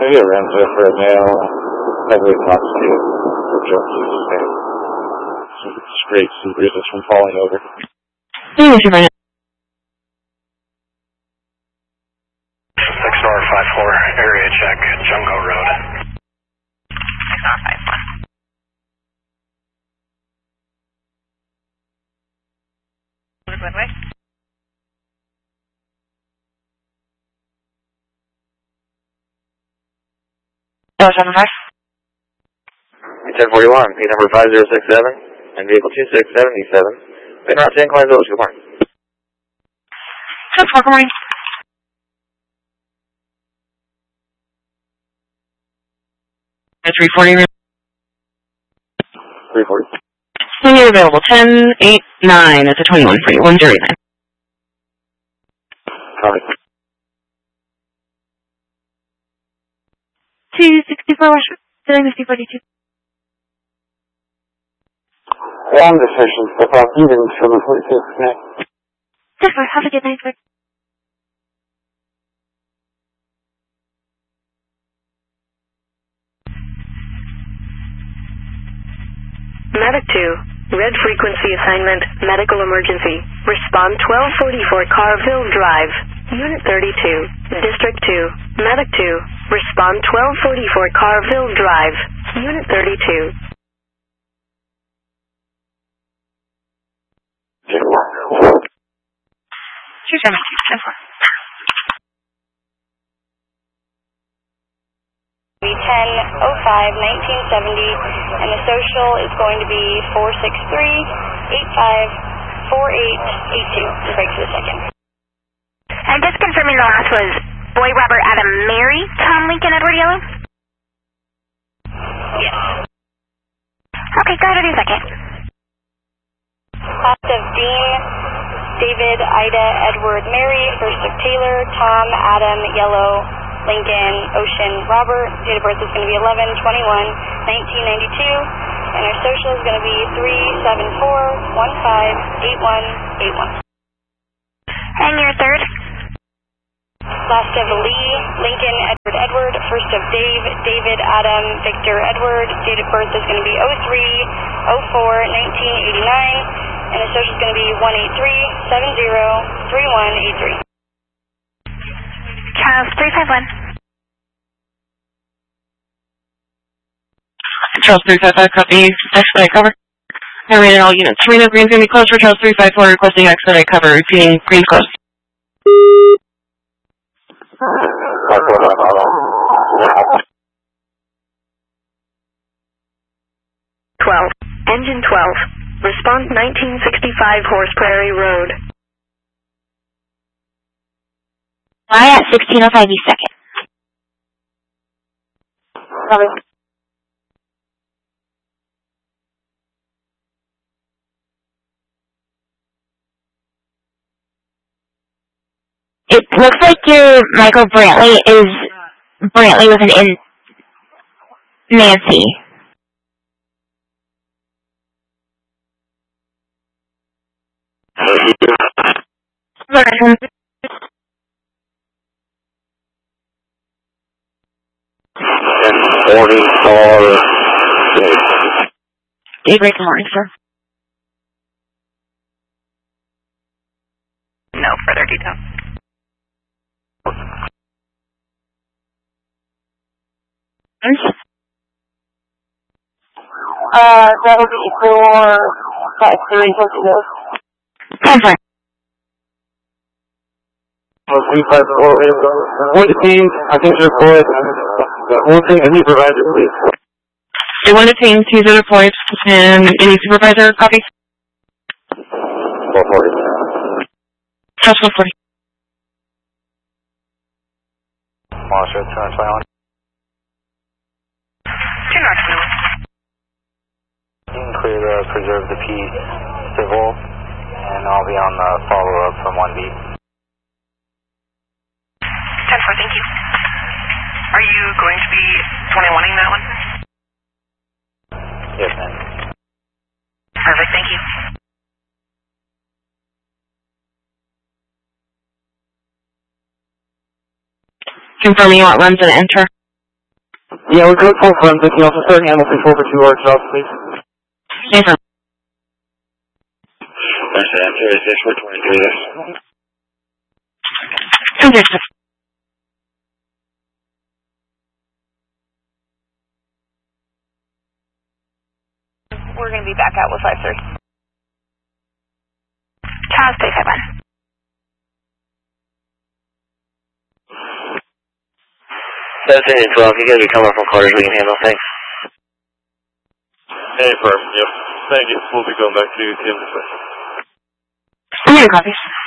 Maybe a Renzo for a male. Heavily intoxicated. For junkies. Some straight resist from falling over. XR54, area check, Junko Road. XR54. What way? Oh, 75. 1041, P number 5067, and vehicle 2677. Been route 10, Klein Village, good morning. 10-4, good morning. At 340. 340. When you're available, 10-8-9. It's a 21 for you, 109. Copy. 264, 5042. One decision, but I'm even for the 46 next. Different, have a good night, sir. Medic 2, red frequency assignment, medical emergency. Respond 1244 Carville Drive, Unit 32, District 2. Medic 2, respond 1244 Carville Drive, Unit 32. Sure, 10-4. Be 10-05-1970, and the social is going to be 463-854882. Break for the second. And just confirming the last was Boy Robert Adam Mary Tom Lincoln Edward Yellow? Yes. Okay, go ahead with your second. Last of Dean, David, Ida, Edward, Mary. First of Taylor, Tom, Adam, Yellow, Lincoln, Ocean, Robert. Date of birth is going to be 11/21/1992, and our social is going to be 374-158181. And your third? Last of Lee, Lincoln, Edward. First of Dave, David, Adam, Victor, Edward. Date of birth is going to be 03/04/1989, and the social is going to be 183-70-3183. Charles 351. Charles 355, copy. Expedite cover. I rated all units. Reno Green's going to be closed for Charles 354, requesting expedite cover. Repeating, Green's closed. 12. Engine 12. Response 1965 Horse Prairie Road. Fly at 1605 East 2nd. Copy. It looks like your Michael Brantley is Brantley with an N. Nancy. Daybreak, good morning, sir. No further detail. That'll be for 5342. 10-4. One team, I think you're deployed. One thing, any supervisor, please. They want to team, 2 are deployed, and any supervisor, copy? 440. Charles 440. Monster 221. 2 North. You can clear the Preserve the Peace civil, and I'll be on the follow-up from 1B. 10-4, thank you. Are you going to be 21ing that one? Yes, ma'am. Perfect, thank you. Confirming you want runs and enter. Yeah, we're code 4 forensic. Can you also start handle 4 for 2 hour jobs, please? Yes, sir. That's it. I'm curious. 423. Condition. We're going to be back out with 5-3. Charles 351. That's it, 12. You guys are coming from quarters we can handle. Thanks. Hey, firm. Yep. Thank you. We'll be going back to TM discussion. I'm going to copy.